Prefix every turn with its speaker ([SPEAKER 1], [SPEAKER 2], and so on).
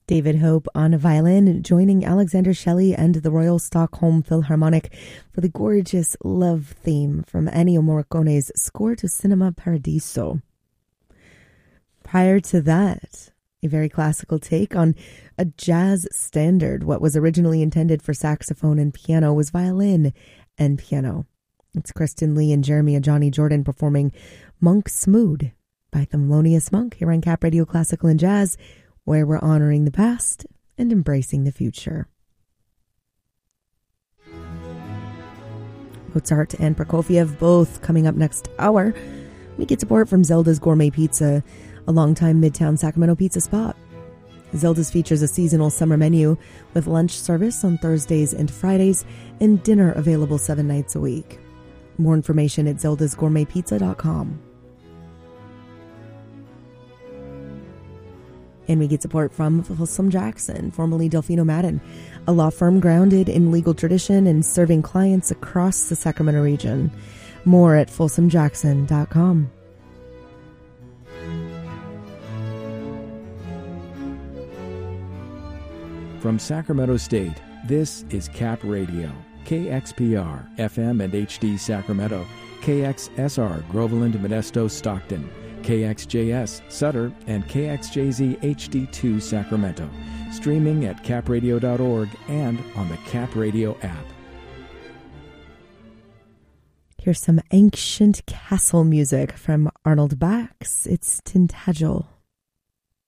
[SPEAKER 1] David Hope on a violin, joining Alexander Shelley and the Royal Stockholm Philharmonic for the gorgeous love theme from Ennio Morricone's score to Cinema Paradiso. Prior to that, a very classical take on a jazz standard. What was originally intended for saxophone and piano was violin and piano. It's Kristen Lee and Jeremy Johnny Jordan performing Monk's Mood by Thelonious Monk here on Cap Radio Classical and Jazz, where we're honoring the past and embracing the future. Mozart and Prokofiev both coming up next hour. We get support from Zelda's Gourmet Pizza, a longtime Midtown Sacramento pizza spot. Zelda's features a seasonal summer menu with lunch service on Thursdays and Fridays and dinner available 7 nights a week. More information at zeldasgourmetpizza.com. And we get support from Folsom Jackson, formerly Delfino Madden, a law firm grounded in legal tradition and serving clients across the Sacramento region. More at folsomjackson.com.
[SPEAKER 2] From Sacramento State, this is Cap Radio, KXPR, FM and HD Sacramento, KXSR, Groveland, Modesto, Stockton, KXJS, Sutter, and KXJZ HD2 Sacramento. Streaming at capradio.org and on the Cap Radio app.
[SPEAKER 1] Here's some ancient castle music from Arnold Bax. It's Tintagel.